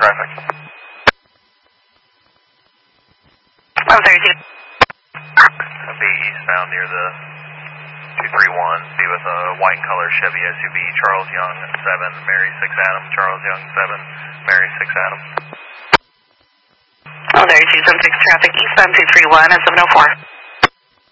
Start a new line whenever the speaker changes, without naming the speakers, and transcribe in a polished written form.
traffic.
132.
That'll be eastbound near the 231. Be with a white and color Chevy SUV. Charles Young 7, Mary 6 Adam. Charles Young 7, Mary 6 Adam.
132, 76 traffic eastbound 231 at 704.